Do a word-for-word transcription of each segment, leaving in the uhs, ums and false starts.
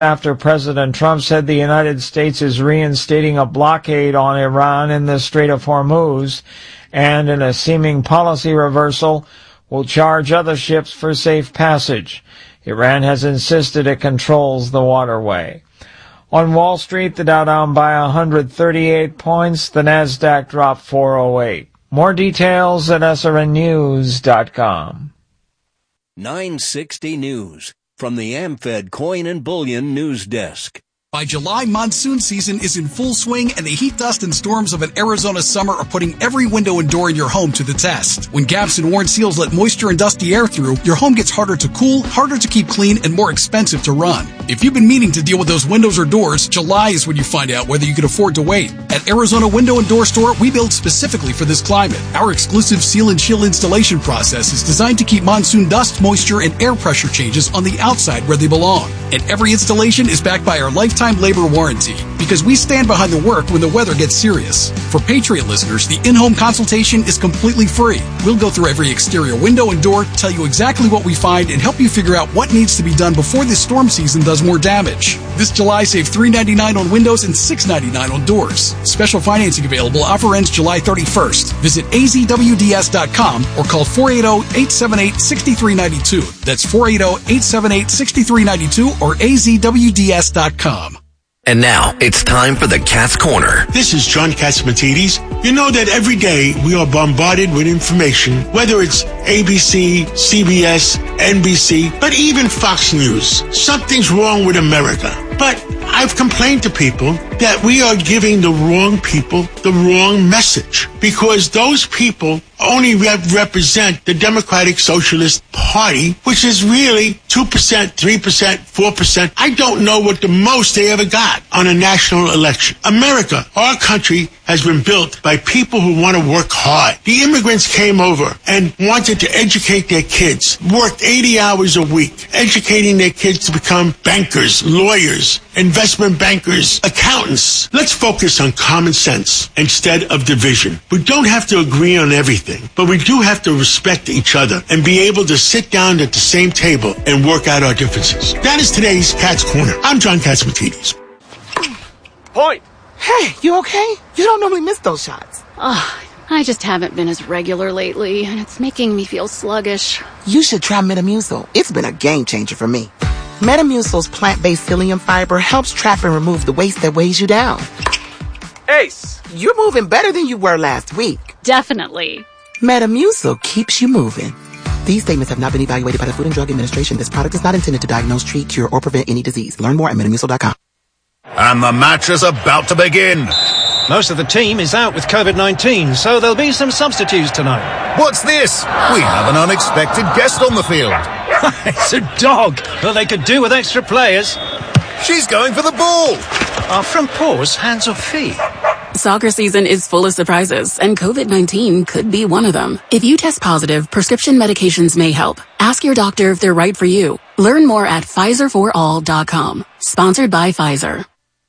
after President Trump said the United States is reinstating a blockade on Iran in the Strait of Hormuz, and in a seeming policy reversal, will charge other ships for safe passage. Iran has insisted it controls the waterway. On Wall Street, the Dow down by one hundred thirty-eight points, the Nasdaq dropped four oh eight. More details at S R N news dot com. nine sixty News from the AmFed Coin and Bullion News Desk. By July, monsoon season is in full swing, and the heat, dust, and storms of an Arizona summer are putting every window and door in your home to the test. When gaps and worn seals let moisture and dusty air through, your home gets harder to cool, harder to keep clean, and more expensive to run. If you've been meaning to deal with those windows or doors, July is when you find out whether you can afford to wait. At Arizona Window and Door Store, we build specifically for this climate. Our exclusive seal and chill installation process is designed to keep monsoon dust, moisture, and air pressure changes on the outside where they belong. And every installation is backed by our lifetime labor warranty, because we stand behind the work when the weather gets serious. For Patriot listeners, the in-home consultation is completely free. We'll go through every exterior window and door, tell you exactly what we find, and help you figure out what needs to be done before this storm season does more damage. This July, save three dollars and ninety-nine cents on windows and six dollars and ninety-nine cents on doors. Special financing available. Offer ends July thirty-first. Visit A Z W D S dot com or call four eight zero, eight seven eight, six three nine two. That's four eight zero, eight seven eight, six three nine two or A Z W D S dot com. And now, it's time for the Cat's Corner. This is John Catsimatidis. You know that every day we are bombarded with information, whether it's A B C, C B S, N B C, but even Fox News. Something's wrong with America. But I've complained to people that we are giving the wrong people the wrong message, because those people only rep- represent the Democratic Socialist Party, which is really two percent, three percent, four percent. I don't know what the most they ever got on a national election. America, our country, has been built by people who want to work hard. The immigrants came over and wanted to educate their kids, worked eighty hours a week, educating their kids to become bankers, lawyers, investment bankers, accountants. Let's focus on common sense instead of division. We don't have to agree on everything, but we do have to respect each other and be able to sit down at the same table and work out our differences. That is today's Cat's Corner. I'm John Catsimatidis. Point! Hey, you okay? You don't normally miss those shots. Ugh, I just haven't been as regular lately, and it's making me feel sluggish. You should try Metamucil. It's been a game changer for me. Metamucil's plant-based psyllium fiber helps trap and remove the waste that weighs you down. Ace! You're moving better than you were last week. Definitely. Metamucil keeps you moving. These statements have not been evaluated by the Food and Drug Administration. This product is not intended to diagnose, treat, cure, or prevent any disease. Learn more at metamucil dot com. And the match is about to begin. Most of the team is out with covid nineteen, so there'll be some substitutes tonight. What's this? We have an unexpected guest on the field. It's a dog. Well, they could do with extra players. She's going for the ball. Are front paws hands or feet? Soccer season is full of surprises, and covid nineteen could be one of them. If you test positive, prescription medications may help. Ask your doctor if they're right for you. Learn more at Pfizer for all dot com. Sponsored by Pfizer.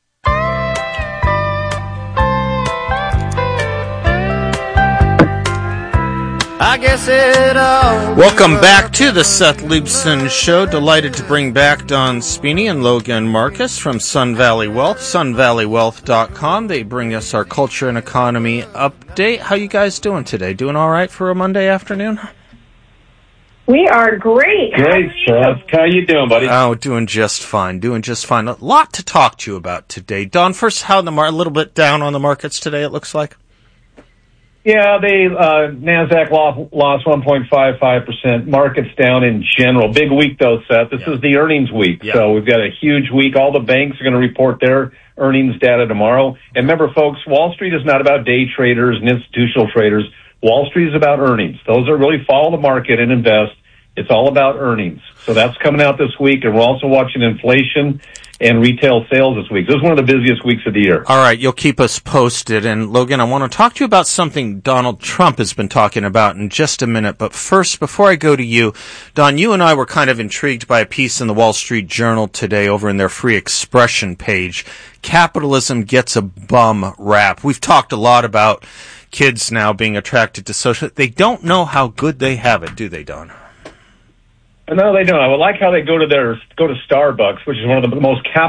I guess it all. Welcome back to the Seth Leibsohn Show. Delighted to bring back Don Spini and Logan Marcus from Sun Valley Wealth, sun valley wealth dot com. They bring us our culture and economy update. How you guys doing today? Doing all right for a Monday afternoon? We are great. Great, Seth. How you doing, buddy? Oh, doing just fine. Doing just fine. A lot to talk to you about today. Don, first, how the mar- a little bit down on the markets today, it looks like? Yeah, they uh, NASDAQ lost, lost one point five five percent. Markets down in general. Big week, though, Seth. This yeah. is the earnings week. Yeah. So we've got a huge week. All the banks are going to report their earnings data tomorrow. And remember, folks, Wall Street is not about day traders and institutional traders. Wall Street is about earnings. Those are really follow the market and invest. It's all about earnings. So that's coming out this week. And we're also watching inflation and retail sales this week. This is one of the busiest weeks of the year. All right, you'll keep us posted. And Logan, I want to talk to you about something Donald Trump has been talking about in just a minute. But first, before I go to you, Don, you and I were kind of intrigued by a piece in the Wall Street Journal today over in their free expression page. Capitalism gets a bum rap. We've talked a lot about kids now being attracted to social. They don't know how good they have it, do they, Don? No, they don't. I would like how they go to their go to Starbucks, which is one of the most capitalist